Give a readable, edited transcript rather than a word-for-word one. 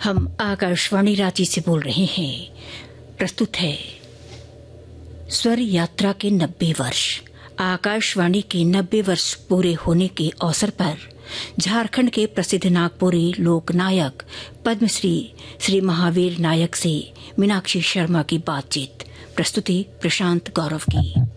हम आकाशवाणी रांची से बोल रहे हैं। प्रस्तुत है स्वर यात्रा के 90 वर्ष। आकाशवाणी के 90 वर्ष पूरे होने के अवसर पर झारखंड के प्रसिद्ध नागपुरी लोक नायक पद्मश्री श्री महावीर नायक से मीनाक्षी शर्मा की बातचीत। प्रस्तुति प्रशांत गौरव की।